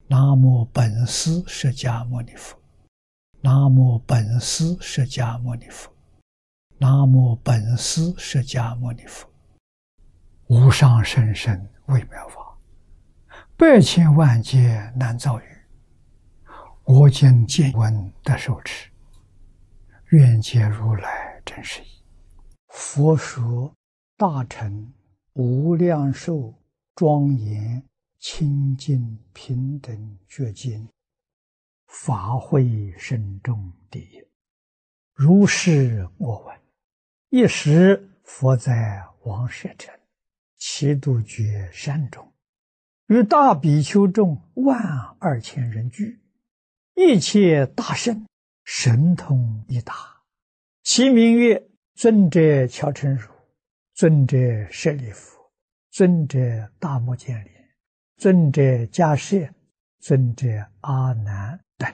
南无本师释迦牟尼佛，南无本师释迦牟尼佛，南无本师释迦牟尼佛。无上甚深微妙法，百千万劫难遭遇。我今见闻得受持，愿解如来真实义。佛说大乘无量寿庄严清净平等觉经，法会深重第一。如是我闻。一时佛在王舍城祇度觉山中，与大比丘众12000人聚，一切大圣神通一达，其名曰尊者乔陈如、尊者舍利弗、尊者大目犍连、尊者迦摄、尊者阿难等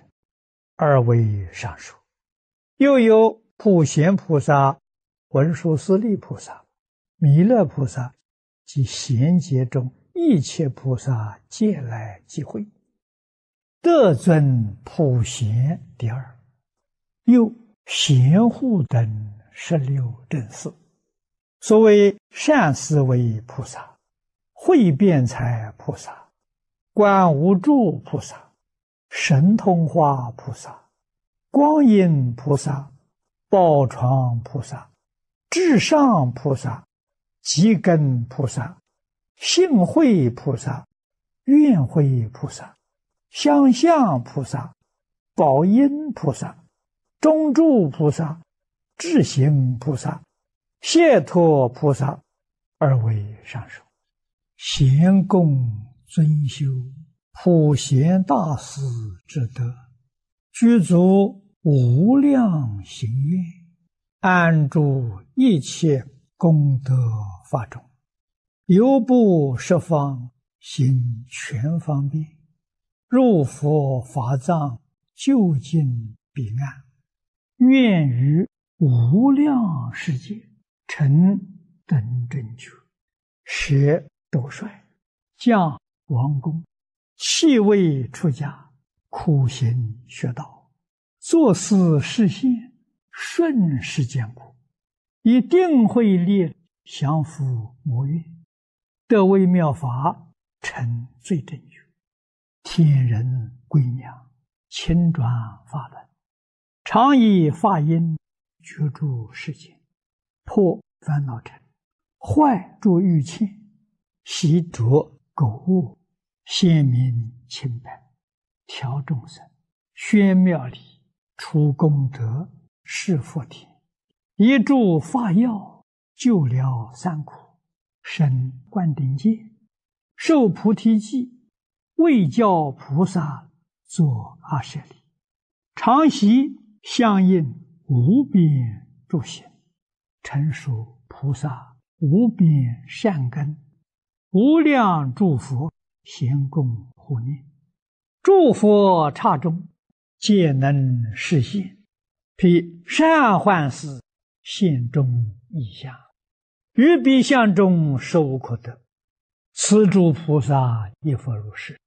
，2位上首。又有普贤菩萨、文殊师利菩萨、弥勒菩萨及贤劫中一切菩萨皆来集会，得尊普贤第2。又贤护等16正士，所谓善思维菩萨、慧辩才菩萨、观无住菩萨、神通化菩萨、光阴菩萨、宝床菩萨、至上菩萨、积根菩萨、性慧菩萨、愿慧菩萨、相向菩萨、宝音菩萨、中住菩萨、智行菩萨、解脱菩萨，2位上首。贤供尊修普贤大士之德，具足无量行愿，安住一切功德法中，犹不十方行全方便，入佛法藏，究竟彼岸，愿于无量世界成等正觉，舍斗率，降王宫，弃位出家，苦行学道，作思示现，顺世间苦，以定慧力降伏魔怨，得微妙法，成最正觉，天人归娘，亲转法轮，常以法音居住世间，破烦恼尘，坏诸欲嗔，习着垢恶，显明清白，调众生，宣妙理，除功德，示佛田，一助法药，救了三苦，生灌顶戒，受菩提记，为教菩萨作阿舍利，常习相应无边诸行，成熟菩萨无边善根，无量诸佛咸供护念，诸佛刹中皆能示现，披善幻事现中异相，于彼相中实无可得。此诸菩萨亦复如是。